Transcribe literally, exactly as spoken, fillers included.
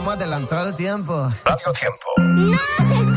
Vamos a adelantar el tiempo. Radio Tiempo. ¡No!